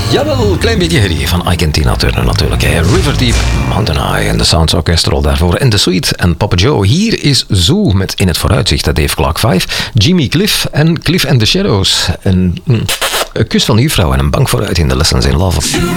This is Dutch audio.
Jawel, klein beetje herrie van Ike en Tina Turner natuurlijk. River Deep, Mountain High en de Sounds Orchestral daarvoor. En The Sweet en Papa Joe. Hier is Zoo met In het Vooruitzicht, de Dave Clark 5. Jimmy Cliff en Cliff and the Shadows. Een kus van de juffrouw en een bank vooruit in de Lessons in Love.